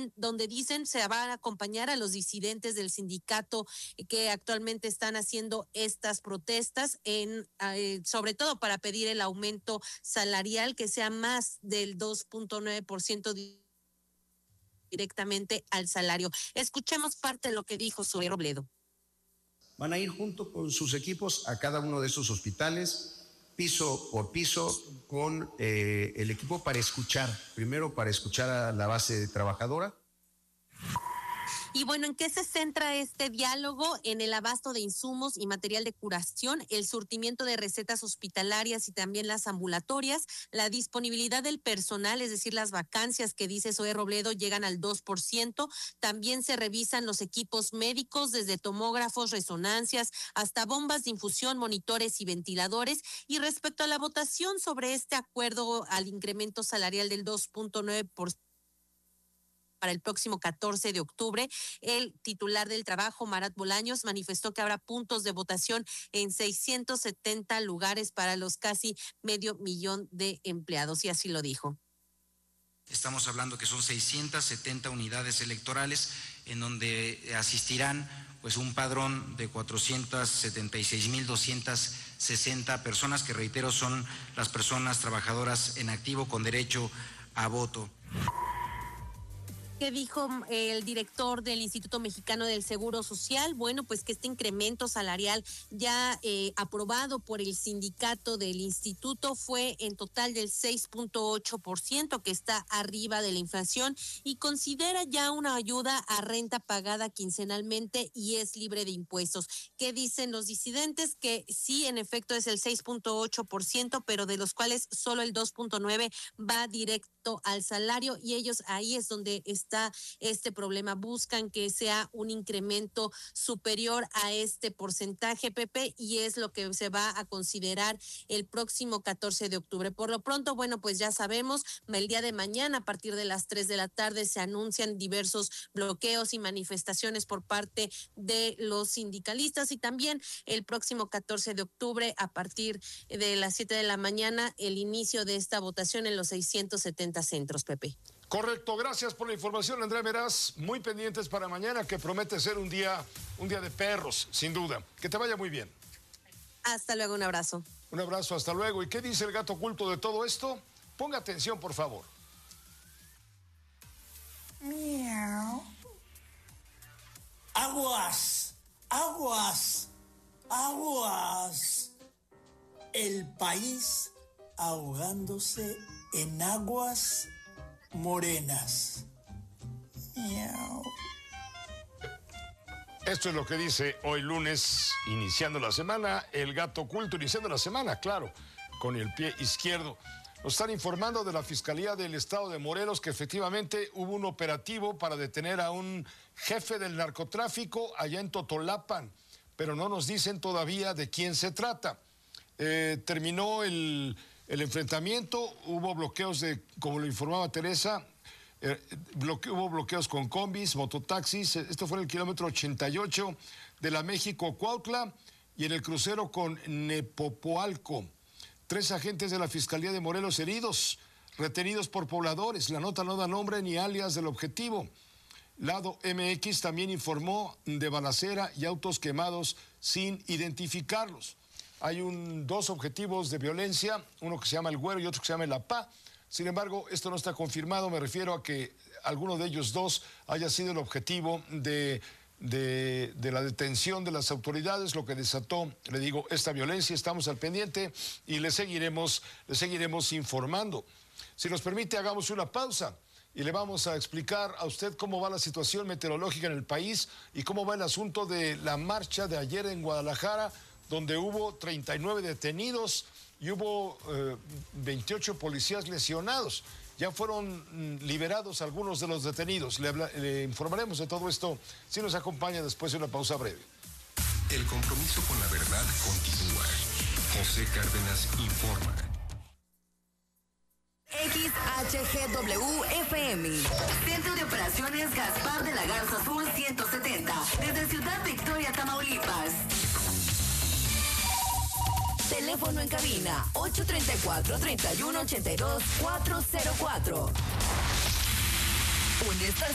donde dicen se van a acompañar a los disidentes del sindicato que actualmente están haciendo estas protestas, sobre todo para pedir el aumento salarial que sea más del 2.9% directamente al salario. Escuchemos parte de lo que dijo Zoé Robledo. Van a ir junto con sus equipos a cada uno de esos hospitales, piso por piso, con el equipo primero para escuchar a la base trabajadora. Y bueno, ¿en qué se centra este diálogo? En el abasto de insumos y material de curación, el surtimiento de recetas hospitalarias y también las ambulatorias, la disponibilidad del personal, es decir, las vacancias que dice Zoé Robledo llegan al 2%, también se revisan los equipos médicos, desde tomógrafos, resonancias, hasta bombas de infusión, monitores y ventiladores. Y respecto a la votación sobre este acuerdo al incremento salarial del 2.9%, para el próximo 14 de octubre, el titular del trabajo, Marat Bolaños, manifestó que habrá puntos de votación en 670 lugares para los casi 500,000 de empleados, y así lo dijo. Estamos hablando que son 670 unidades electorales en donde asistirán pues un padrón de 476,260 personas, que reitero son las personas trabajadoras en activo con derecho a voto. ¿Qué dijo el director del Instituto Mexicano del Seguro Social? Bueno, pues que este incremento salarial ya aprobado por el sindicato del instituto fue en total del 6.8%, que está arriba de la inflación, y considera ya una ayuda a renta pagada quincenalmente y es libre de impuestos. ¿Qué dicen los disidentes? Que sí, en efecto es el 6.8%, pero de los cuales solo el 2.9% va directo al salario, y ellos ahí es donde está este problema. Buscan que sea un incremento superior a este porcentaje, Pepe, y es lo que se va a considerar el próximo 14 de octubre. Por lo pronto, bueno, pues ya sabemos, el día de mañana a partir de las 3 de la tarde se anuncian diversos bloqueos y manifestaciones por parte de los sindicalistas, y también el próximo 14 de octubre a partir de las 7 de la mañana el inicio de esta votación en los 670 centros, Pepe. Correcto, gracias por la información, Andrea Meraz. Muy pendientes para mañana, que promete ser un día de perros, sin duda. Que te vaya muy bien. Hasta luego, un abrazo. Un abrazo, hasta luego. ¿Y qué dice el gato oculto de todo esto? Ponga atención, por favor. Miau. Aguas, aguas, aguas. El país ahogándose en aguas morenas. Miau. Esto es lo que dice hoy lunes, iniciando la semana, el gato oculto, iniciando la semana, claro, con el pie izquierdo. Nos están informando de la Fiscalía del Estado de Morelos que efectivamente hubo un operativo para detener a un jefe del narcotráfico allá en Totolapan, pero no nos dicen todavía de quién se trata. Terminó el enfrentamiento, hubo bloqueos como lo informaba Teresa, hubo bloqueos con combis, mototaxis. Esto fue en el kilómetro 88 de la México-Cuautla y en el crucero con Nepopoalco. 3 agentes de la Fiscalía de Morelos heridos, retenidos por pobladores. La nota no da nombre ni alias del objetivo. Lado MX también informó de balacera y autos quemados sin identificarlos. Hay 2 objetivos de violencia, uno que se llama El Güero y otro que se llama El Apá. Sin embargo, esto no está confirmado. Me refiero a que alguno de ellos 2 haya sido el objetivo de la detención de las autoridades, lo que desató, le digo, esta violencia. Estamos al pendiente y le seguiremos informando. Si nos permite, hagamos una pausa y le vamos a explicar a usted cómo va la situación meteorológica en el país y cómo va el asunto de la marcha de ayer en Guadalajara, donde hubo 39 detenidos y hubo 28 policías lesionados. Ya fueron liberados algunos de los detenidos. Le informaremos de todo esto si nos acompaña después de una pausa breve. El compromiso con la verdad continúa. José Cárdenas informa. XHGW-FM. Centro de Operaciones Gaspar de la Garza Azul 170. Desde Ciudad Victoria, Tamaulipas. Teléfono en cabina 834-3182-404.